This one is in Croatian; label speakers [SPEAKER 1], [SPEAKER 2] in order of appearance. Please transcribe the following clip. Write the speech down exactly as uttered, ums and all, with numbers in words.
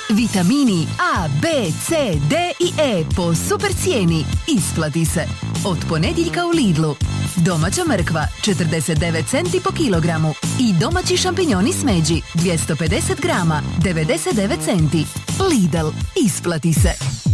[SPEAKER 1] Vitamini A, B, C, D i E po super cijeni. Isplati se. Od ponedjeljka u Lidlu. Domaća mrkva četrdeset devet centi po kilogramu i domaći šampinjoni smeđi dvjesto pedeset grama devedeset devet centi. Lidl, isplati se.